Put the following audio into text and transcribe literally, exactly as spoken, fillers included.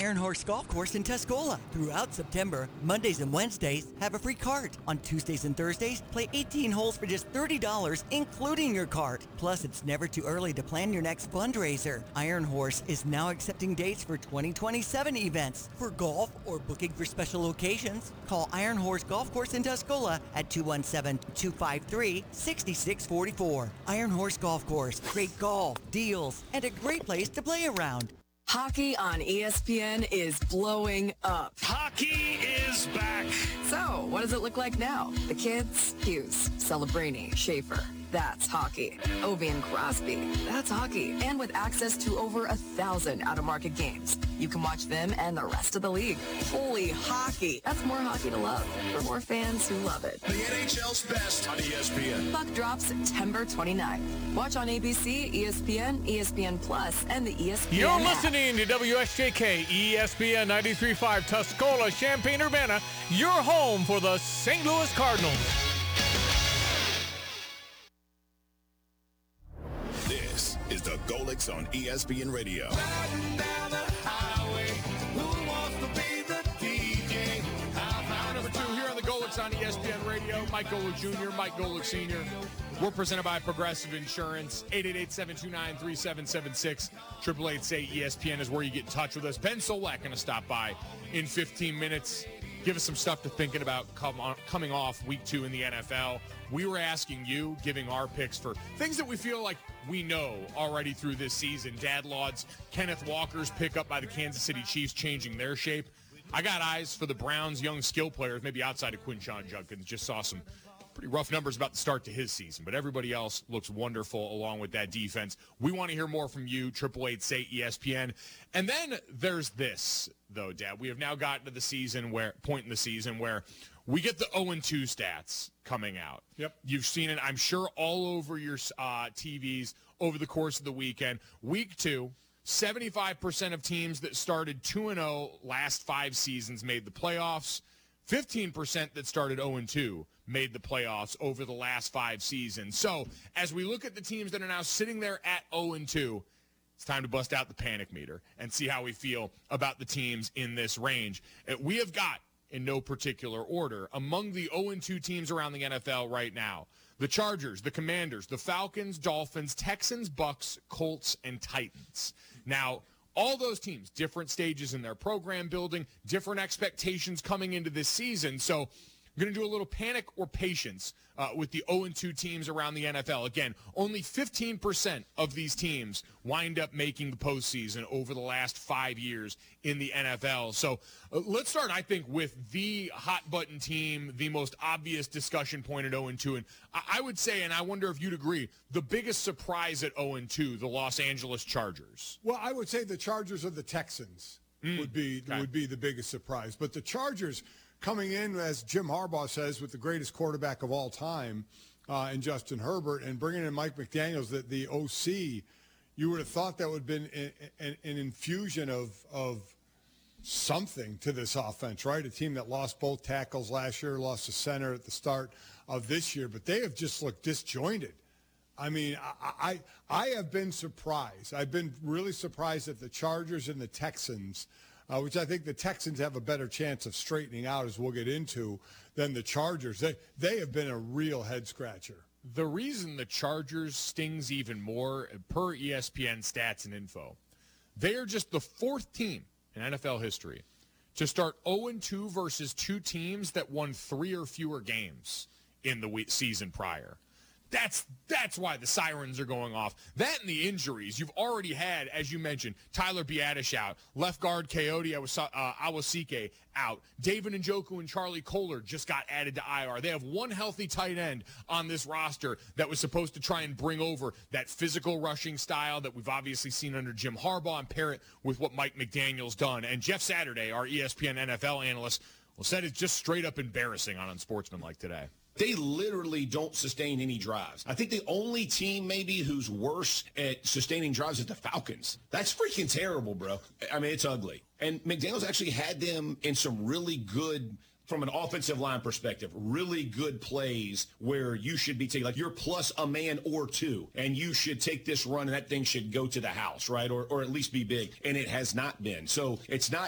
Iron Horse Golf Course in Tuscola. Throughout September, Mondays and Wednesdays have a free cart. On Tuesdays and Thursdays, play eighteen holes for just thirty dollars, including your cart. Plus, it's never too early to plan your next fundraiser. Iron Horse is now accepting dates for twenty twenty-seven events. For golf or booking for special occasions, call Iron Horse Golf Course in Tuscola at two one seven, two five three, six six four four. Iron Horse Golf Course. Great golf, deals, and a great place to play around. Hockey on E S P N is blowing up. Hockey is back. So, what does it look like now? The kids? Hughes, Celebrini, Schaefer. That's hockey. Ovi and Crosby. That's hockey. And with access to over a thousand out-of-market games, you can watch them and the rest of the league. Holy hockey. That's more hockey to love for more fans who love it. The N H L's best on E S P N. Puck drops September twenty-ninth. Watch on A B C, E S P N, E S P N Plus, and the E S P N You're app. listening to W S J K, E S P N ninety-three point five, Tuscola, Champaign-Urbana, your home for the Saint Louis Cardinals. This is the Golix on E S P N Radio. Hour number two here on the Golix on E S P N Radio. Mike Golick Junior, Mike Golick Senior We're presented by Progressive Insurance. eight eight eight, seven two nine, three seven seven six. eight eight eight, say E S P N is where you get in touch with us. Ben Solak going to stop by in fifteen minutes. Give us some stuff to thinking about come on, coming off week two in the N F L. We were asking you, giving our picks for things that we feel like we know already through this season. Dad Laud's Kenneth Walker's pickup by the Kansas City Chiefs changing their shape. I got eyes for the Browns' young skill players, maybe outside of Quinshon Judkins. Just saw some pretty rough numbers about the start to his season, but everybody else looks wonderful along with that defense. We want to hear more from you, eight eight eight, say E S P N. And then there's this, though, Dad. We have now gotten to the season where, point in the season where we get the oh and two stats coming out. Yep. You've seen it, I'm sure, all over your uh, T Vs over the course of the weekend. Week two, seventy-five percent of teams that started two and oh last five seasons made the playoffs. fifteen percent that started oh and two made the playoffs over the last five seasons. So as we look at the teams that are now sitting there at oh and two, it's time to bust out the panic meter and see how we feel about the teams in this range. We have got, in no particular order, among the oh and two teams around the N F L right now, the Chargers, the Commanders, the Falcons, Dolphins, Texans, Bucks, Colts, and Titans. Now, all those teams, different stages in their program building, different expectations coming into this season. So we're going to do a little panic or patience uh, with the oh and two teams around the N F L. Again, only fifteen percent of these teams wind up making the postseason over the last five years in the N F L. So uh, let's start, I think, with the hot-button team, the most obvious discussion point at oh and two. And I, I would say, and I wonder if you'd agree, the biggest surprise at oh and two, the Los Angeles Chargers. Well, I would say the Chargers or the Texans Mm, would be okay. would be the biggest surprise. But the Chargers coming in, as Jim Harbaugh says, with the greatest quarterback of all time uh, in Justin Herbert, and bringing in Mike McDaniels, the, the O C, you would have thought that would have been an, an, an infusion of of something to this offense, right? A team that lost both tackles last year, lost a center at the start of this year, but they have just looked disjointed. I mean, I, I I have been surprised. I've been really surprised at the Chargers and the Texans, uh, which I think the Texans have a better chance of straightening out, as we'll get into, than the Chargers. They they have been a real head-scratcher. The reason the Chargers stings even more, per E S P N stats and info, they are just the fourth team in N F L history to start oh and two versus two teams that won three or fewer games in the week, season prior. That's that's why the sirens are going off. That and the injuries. You've already had, as you mentioned, Tyler Biadasz out, left guard Coyote uh, Awosike out. David Njoku and Charlie Kohler just got added to I R. They have one healthy tight end on this roster that was supposed to try and bring over that physical rushing style that we've obviously seen under Jim Harbaugh and pair it with what Mike McDaniel's done. And Jeff Saturday, our E S P N N F L analyst, well, said it's just straight up embarrassing on Unsportsmanlike today. They literally don't sustain any drives. I think the only team maybe who's worse at sustaining drives is the Falcons. That's freaking terrible, bro. I mean, it's ugly. And McDaniels actually had them in some really good, from an offensive line perspective, really good plays where you should be taking, like you're plus a man or two, and you should take this run and that thing should go to the house, right? Or or at least be big. And it has not been. So it's not